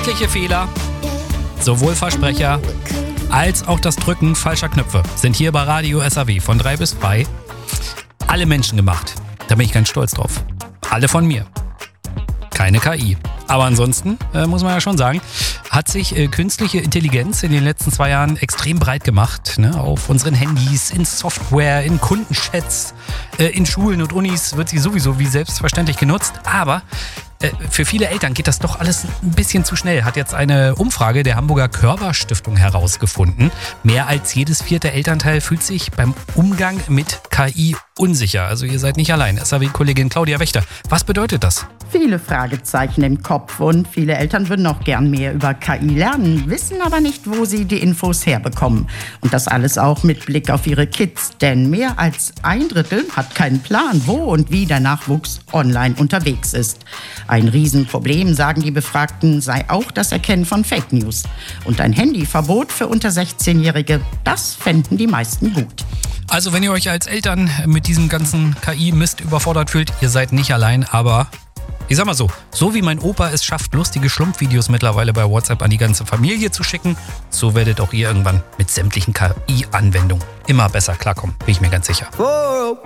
Sämtliche Fehler, sowohl Versprecher als auch das Drücken falscher Knöpfe, sind hier bei Radio SAW von 3 bis 2 alle Menschen gemacht. Da bin ich ganz stolz drauf. Alle von mir. Keine KI. Aber ansonsten, muss man ja schon sagen, hat sich künstliche Intelligenz in den letzten 2 Jahren extrem breit gemacht. Ne? Auf unseren Handys, in Software, in Kundenchats, in Schulen und Unis wird sie sowieso wie selbstverständlich genutzt. Aber für viele Eltern geht das doch alles ein bisschen zu schnell, hat jetzt eine Umfrage der Hamburger Körber-Stiftung herausgefunden. Mehr als jedes 4. Elternteil fühlt sich beim Umgang mit KI unsicher. Also ihr seid nicht allein. SAW-Kollegin Claudia Wächter. Was bedeutet das? Viele Fragezeichen im Kopf und viele Eltern würden auch gern mehr über KI lernen, wissen aber nicht, wo sie die Infos herbekommen. Und das alles auch mit Blick auf ihre Kids, denn mehr als 1/3 hat keinen Plan, wo und wie der Nachwuchs online unterwegs ist. Ein Riesenproblem, sagen die Befragten, sei auch das Erkennen von Fake News. Und ein Handyverbot für unter 16-Jährige, das fänden die meisten gut. Also wenn ihr euch als Eltern mit diesem ganzen KI-Mist überfordert fühlt, ihr seid nicht allein, aber ich sag mal so wie mein Opa es schafft, lustige Schlumpfvideos mittlerweile bei WhatsApp an die ganze Familie zu schicken, so werdet auch ihr irgendwann mit sämtlichen KI-Anwendungen immer besser klarkommen, bin ich mir ganz sicher.